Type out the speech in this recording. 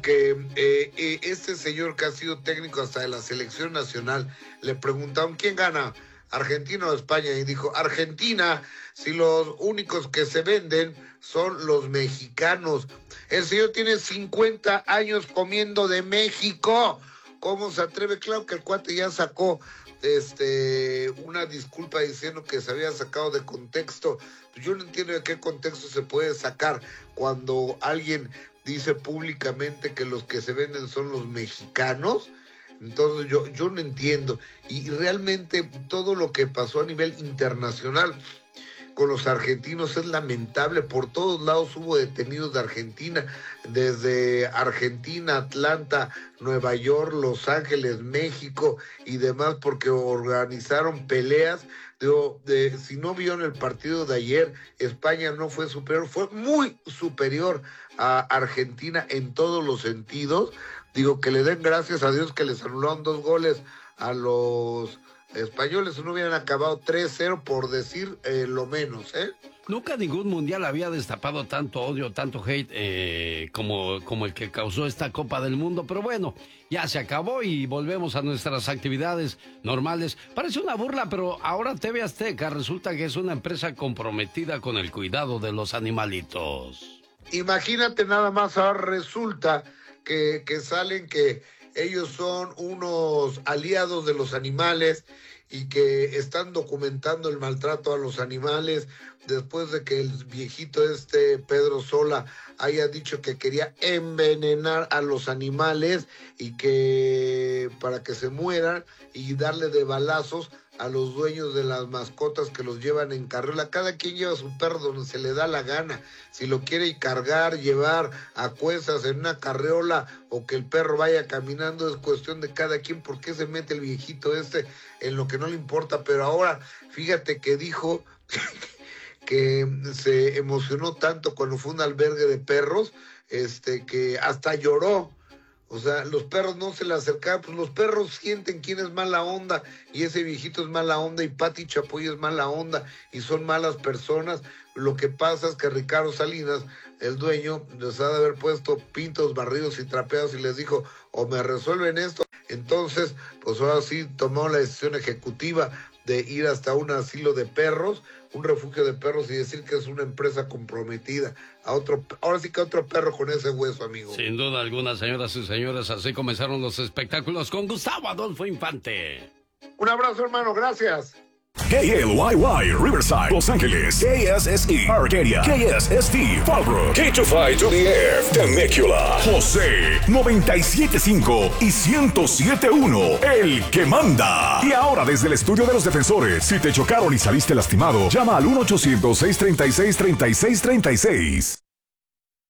que este señor que ha sido técnico hasta de la selección nacional, le preguntaron ¿quién gana? ¿Argentina o España? Y dijo, Argentina, si los únicos que se venden son los mexicanos. El señor tiene 50 años comiendo de México. ¿Cómo se atreve? Claro que el cuate ya sacó una disculpa diciendo que se había sacado de contexto. Yo no entiendo de qué contexto se puede sacar cuando alguien dice públicamente que los que se venden son los mexicanos. Entonces yo no entiendo. Y realmente todo lo que pasó a nivel internacional con los argentinos es lamentable. Por todos lados hubo detenidos de Argentina, desde Argentina, Atlanta, Nueva York, Los Ángeles, México y demás, porque organizaron peleas. Si no vieron el partido de ayer, España no fue superior, fue muy superior a Argentina en todos los sentidos. Digo, que le den gracias a Dios que les anularon 2 goles a los españoles, no hubieran acabado 3-0 por decir lo menos, ¿eh? Nunca ningún mundial había destapado tanto odio, tanto hate como el que causó esta Copa del Mundo. Pero bueno, ya se acabó y volvemos a nuestras actividades normales. Parece una burla, pero ahora TV Azteca resulta que es una empresa comprometida con el cuidado de los animalitos. Imagínate nada más, ahora resulta que salen que ellos son unos aliados de los animales y que están documentando el maltrato a los animales después de que el viejito Pedro Sola haya dicho que quería envenenar a los animales y que para que se mueran y darle de balazos a los dueños de las mascotas que los llevan en carriola. Cada quien lleva su perro donde se le da la gana. Si lo quiere cargar, llevar a cuestas en una carriola o que el perro vaya caminando, es cuestión de cada quien. ¿Por qué se mete el viejito en lo que no le importa? Pero ahora, fíjate que dijo que se emocionó tanto cuando fue a un albergue de perros, que hasta lloró. O sea, los perros no se le acercaban, pues los perros sienten quién es mala onda, y ese viejito es mala onda, y Pati Chapoy es mala onda, y son malas personas. Lo que pasa es que Ricardo Salinas, el dueño, les ha de haber puesto pintos, barridos y trapeados, y les dijo, o me resuelven esto. Entonces, pues ahora sí tomó la decisión ejecutiva de ir hasta un asilo de perros, un refugio de perros, y decir que es una empresa comprometida ahora sí que otro perro con ese hueso, amigo. Sin duda alguna, señoras y señores, así comenzaron los espectáculos con Gustavo Adolfo Infante. Un abrazo, hermano, gracias. KLYY, Riverside, Los Ángeles, KSSE, Arcadia, KSST, Fallbrook, K25 to the Air, Temecula, José, 97.5 y 107.1, el que manda. Y ahora desde el estudio de los defensores, si te chocaron y saliste lastimado, llama al 1-800-636-3636.